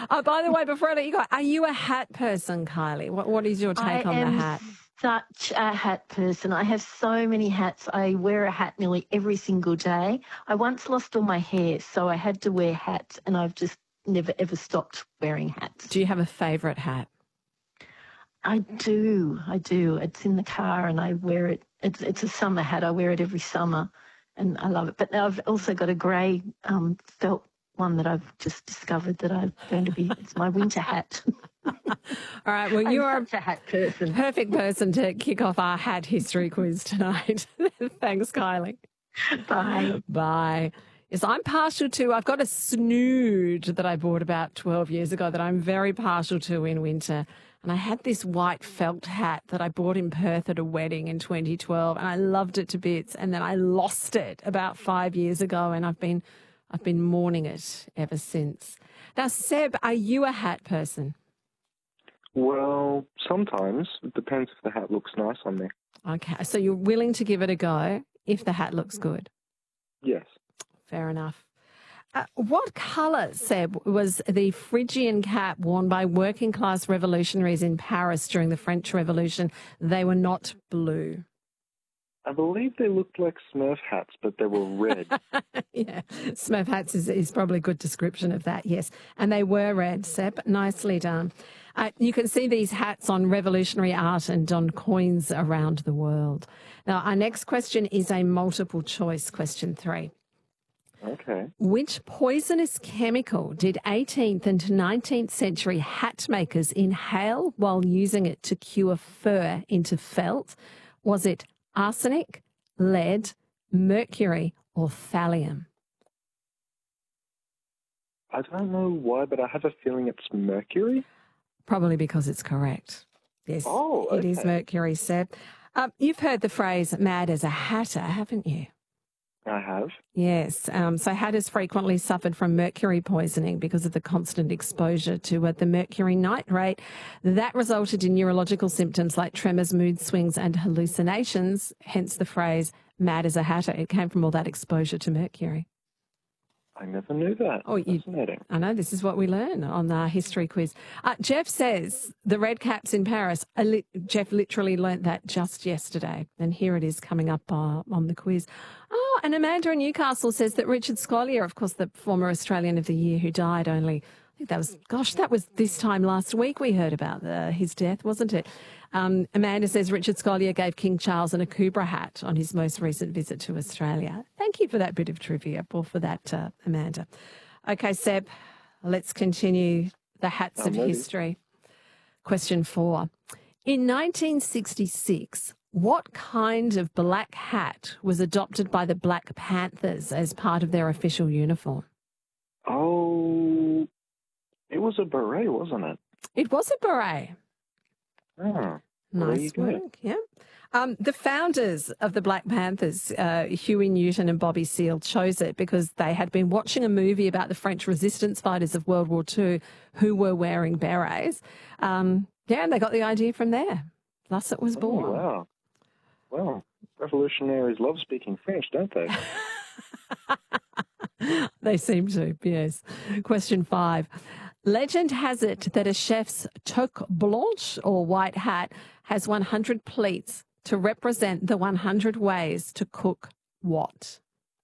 Oh, by the way, before I let you go, are you a hat person, Kylie? What is your take on the hat? Such a hat person. I have so many hats. I wear a hat nearly every single day. I once lost all my hair, so I had to wear hats, and I've just never, ever stopped wearing hats. Do you have a favourite hat? I do. It's in the car, and I wear it. It's a summer hat. I wear it every summer, and I love it. But now I've also got a grey felt one that I've just discovered that I'm going to be. It's my winter hat. All right, well, you are such a hat person. Perfect person to kick off our hat history quiz tonight. Thanks, Kylie. Bye. Bye. Yes, I'm partial to, I've got a snood that I bought about 12 years ago that I'm very partial to in winter. And I had this white felt hat that I bought in Perth at a wedding in 2012, and I loved it to bits. And then I lost it about 5 years ago, and I've been mourning it ever since. Now, Seb, are you a hat person? Well, sometimes. It depends if the hat looks nice on me. Okay, so you're willing to give it a go if the hat looks good? Yes. Fair enough. What colour, Seb, was the Phrygian cap worn by working-class revolutionaries in Paris during the French Revolution? They were not blue. I believe they looked like Smurf hats, but they were red. Yeah, Smurf hats is probably a good description of that, yes. And they were red, Seb. Nicely done. You can see these hats on revolutionary art and on coins around the world. Now, our next question is a multiple choice, question 3. Okay. Which poisonous chemical did 18th and 19th century hat makers inhale while using it to cure fur into felt? Was it arsenic, lead, mercury, or thallium? I don't know why, but I have a feeling it's mercury. Probably because it's correct. Yes, okay. It is mercury, Seb. You've heard the phrase mad as a hatter, haven't you? I have. Yes. So hatters frequently suffered from mercury poisoning because of the constant exposure to the mercury nitrate. That resulted in neurological symptoms like tremors, mood swings and hallucinations, hence the phrase mad as a hatter. It came from all that exposure to mercury. I never knew that. Oh, fascinating. I know, this is what we learn on our history quiz. Jeff says the red caps in Paris, Jeff literally learnt that just yesterday, and here it is coming up on the quiz. Oh, and Amanda in Newcastle says that Richard Scolyer, of course, the former Australian of the Year who died only, I think that was this time last week we heard about his death, wasn't it? Amanda says Richard Scolyer gave King Charles an Akubra hat on his most recent visit to Australia. Thank you for that bit of trivia, or for that, Amanda. Okay, Seb, let's continue the hats of history. Question 4. In 1966, what kind of black hat was adopted by the Black Panthers as part of their official uniform? Oh, it was a beret, wasn't it? It was a beret. Oh, nice work, yeah. The founders of the Black Panthers, Huey Newton and Bobby Seale, chose it because they had been watching a movie about the French resistance fighters of World War II who were wearing berets. And they got the idea from there. Thus it was born. Oh, wow. Well, revolutionaries love speaking French, don't they? They seem to, yes. Question 5. Legend has it that a chef's toque blanche, or white hat, has 100 pleats to represent the 100 ways to cook what?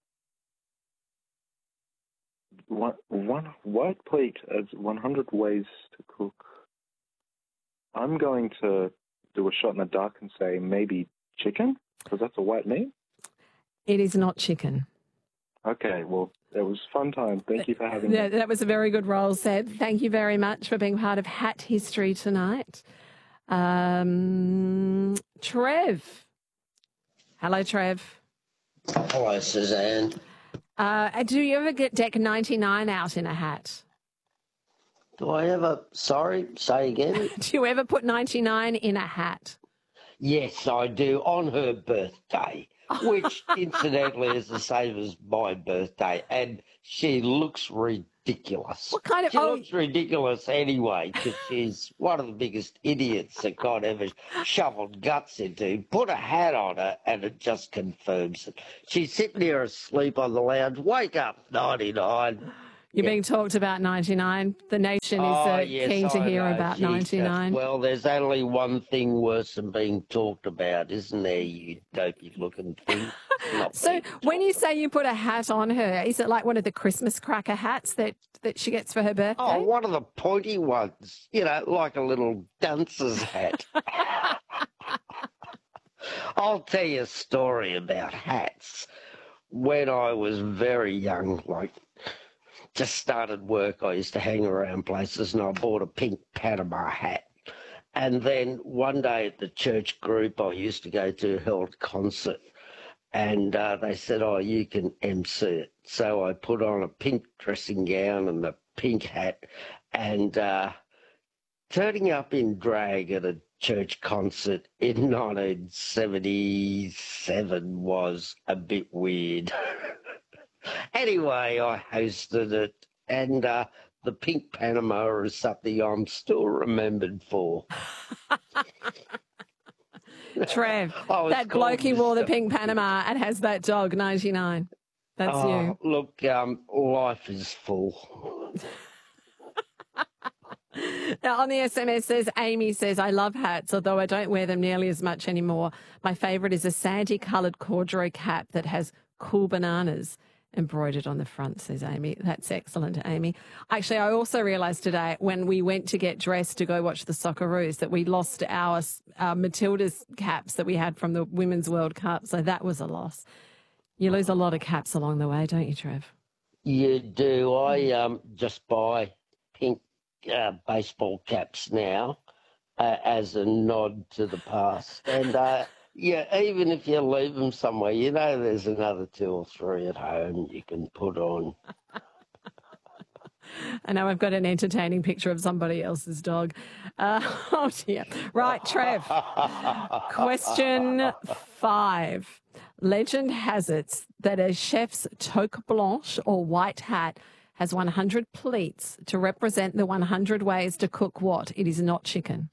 One white plate as 100 ways to cook. I'm going to do a shot in the dark and say maybe chicken, because that's a white meat. It is not chicken. Okay, well, it was a fun time. Thank you for having me. That was a very good roll, Seb. Thank you very much for being part of Hat History tonight. Trev. Hello, Trev. Hello, Suzanne. Do you ever get deck 99 out in a hat? Do I ever, sorry, say again? Do you ever put 99 in a hat? Yes, I do, on her birthday, which incidentally is the same as my birthday, and she looks ridiculous. What kind of... She looks ridiculous anyway, because she's one of the biggest idiots that God ever shoveled guts into. Put a hat on her, and it just confirms it. She's sitting there asleep on the lounge. Wake up, 99. You're being talked about 99. The nation is yes, keen to I hear know. about Jeez, 99. well, there's only one thing worse than being talked about, isn't there, you dopey-looking thing? Not So being when talked you say you put a hat on her, is it like one of the Christmas cracker hats that she gets for her birthday? Oh, one of the pointy ones, like a little dunce's hat. I'll tell you a story about hats. When I was very young, just started work, I used to hang around places and I bought a pink Panama hat. And then one day at the church group I used to go to held a concert. And they said, oh, you can MC it. So I put on a pink dressing gown and the pink hat. And turning up in drag at a church concert in 1977 was a bit weird. Anyway, I hosted it. And the pink Panama is something I'm still remembered for. Trev, that bloke who wore the pink Panama and has that dog, 99. That's you. Look, life is full. Now, on the SMS, Amy says, I love hats, although I don't wear them nearly as much anymore. My favourite is a sandy-coloured corduroy cap that has cool bananas embroidered on the front, says Amy. That's excellent, Amy. Actually, I also realised today when we went to get dressed to go watch the Socceroos that we lost our Matilda's caps that we had from the Women's World Cup, so that was a loss. You lose a lot of caps along the way, don't you, Trev? You do. I just buy pink baseball caps now as a nod to the past. And, even if you leave them somewhere, there's another 2 or 3 at home you can put on. I know I've got an entertaining picture of somebody else's dog. Oh, dear. Right, Trev. Question 5. Legend has it that a chef's toque blanche or white hat has 100 pleats to represent the 100 ways to cook what? It is not chicken.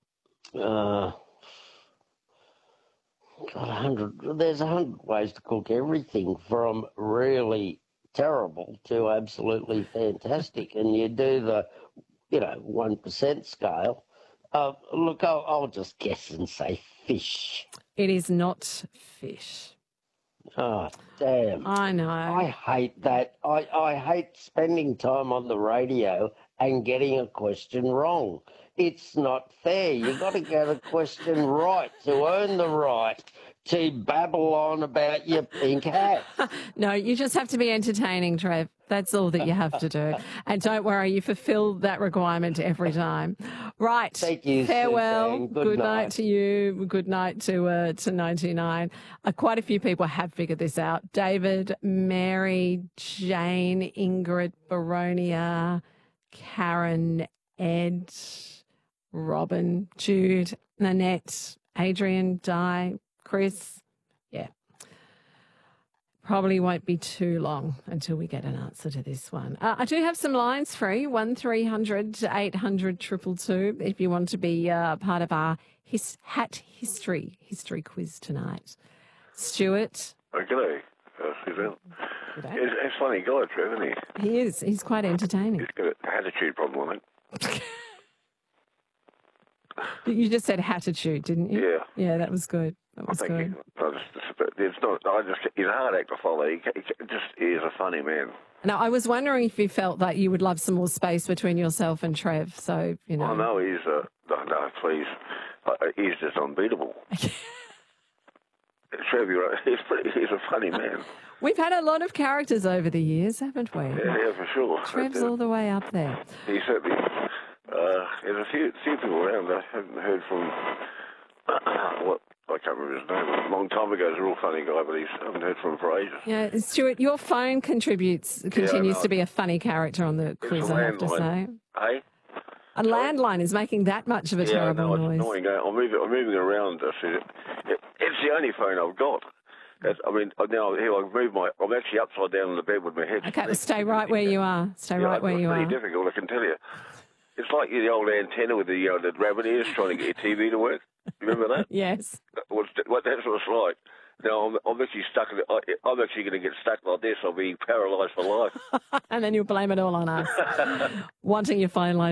There's 100 ways to cook everything from really terrible to absolutely fantastic. And you do the, 1% scale. Look, I'll just guess and say fish. It is not fish. Oh, damn. I know. I hate that. I hate spending time on the radio and getting a question wrong. It's not fair. You've got to get a question right to earn the right to babble on about your pink hat. No, you just have to be entertaining, Trev. That's all that you have to do. And don't worry, you fulfill that requirement every time. Right. Thank you, farewell. Suzanne. Good night to you. Good night to 99. Quite a few people have figured this out. David, Mary, Jane, Ingrid, Baronia, Karen, Ed, Robin, Jude, Nanette, Adrian, Di, Chris. Yeah. Probably won't be too long until we get an answer to this one. I do have some lines free, 1300 800 222, if you want to be part of our hat history quiz tonight. Stuart. Oh, g'day, Suzanne. G'day. He's a funny guy, Trev, isn't he? He is. He's quite entertaining. He's got an attitude problem, I think. You just said attitude, didn't you? Yeah. Yeah, that was good. That was good. He's a hard act to follow. He is a funny man. Now, I was wondering if you felt that you would love some more space between yourself and Trev. So, I know he's, no, please. He's just unbeatable. Trev, he's a funny man. We've had a lot of characters over the years, haven't we? Yeah, for sure. Trev's all the way up there. He certainly. There's a few people around I haven't heard from. I can't remember his name. A long time ago, he's a real funny guy, but I haven't heard from him for ages. Yeah, Stuart, your phone continues to be a funny character on the quiz, I have to say. Hey? A landline is making that much of a terrible noise. It's annoying. I'm moving around. It's the only phone I've got. Now here I'm actually upside down in the bed with my head. Okay, well, stay right where you are. Stay right where you are. It's pretty difficult, I can tell you. It's like the old antenna with the rabbit ears trying to get your TV to work. Remember that? Yes. That's what it's like. No, I'm actually stuck. I'm actually going to get stuck like this. I'll be paralysed for life. And then you'll blame it all on us. Wanting your phone line